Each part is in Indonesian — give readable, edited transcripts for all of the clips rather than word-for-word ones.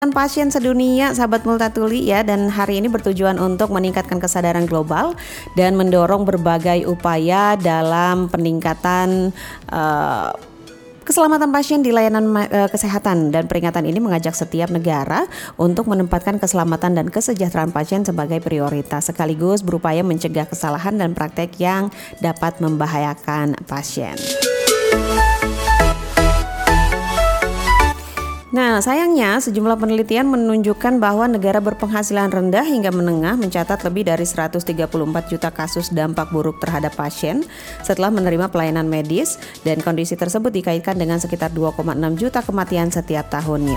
Pasien sedunia, sahabat Multatuli ya, dan hari ini bertujuan untuk meningkatkan kesadaran global dan mendorong berbagai upaya dalam peningkatan keselamatan pasien di layanan kesehatan, dan peringatan ini mengajak setiap negara untuk menempatkan keselamatan dan kesejahteraan pasien sebagai prioritas sekaligus berupaya mencegah kesalahan dan praktek yang dapat membahayakan pasien. Nah, sayangnya sejumlah penelitian menunjukkan bahwa negara berpenghasilan rendah hingga menengah mencatat lebih dari 134 juta kasus dampak buruk terhadap pasien setelah menerima pelayanan medis, dan kondisi tersebut dikaitkan dengan sekitar 2,6 juta kematian setiap tahunnya.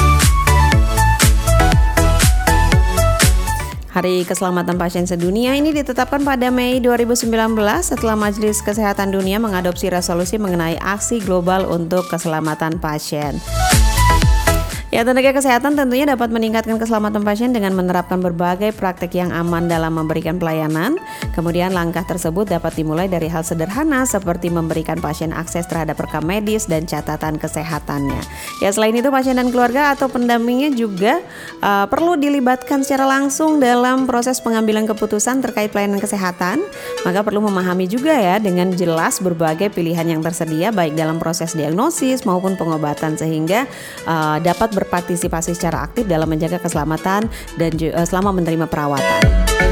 Hari Keselamatan Pasien Sedunia ini ditetapkan pada Mei 2019 setelah Majelis Kesehatan Dunia mengadopsi resolusi mengenai aksi global untuk keselamatan pasien. Ya, tenaga kesehatan tentunya dapat meningkatkan keselamatan pasien dengan menerapkan berbagai praktek yang aman dalam memberikan pelayanan. Kemudian langkah tersebut dapat dimulai dari hal sederhana seperti memberikan pasien akses terhadap rekam medis dan catatan kesehatannya. Ya, selain itu pasien dan keluarga atau pendampingnya juga perlu dilibatkan secara langsung dalam proses pengambilan keputusan terkait pelayanan kesehatan. Maka perlu memahami juga ya dengan jelas berbagai pilihan yang tersedia baik dalam proses diagnosis maupun pengobatan, sehingga dapat berpartisipasi secara aktif dalam menjaga keselamatan dan selama menerima perawatan.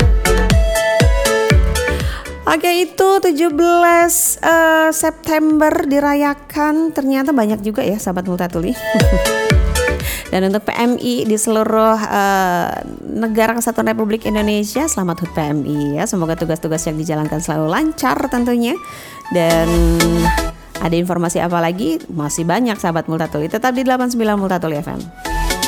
Oke, itu 17 September dirayakan, ternyata banyak juga ya sahabat Multatuli. Dan untuk PMI di seluruh negara Kesatuan Republik Indonesia, selamat HUT PMI ya. Semoga tugas-tugas yang dijalankan selalu lancar tentunya. Dan ada informasi apa lagi? Masih banyak sahabat Multatuli. Tetap di 89 Multatuli FM.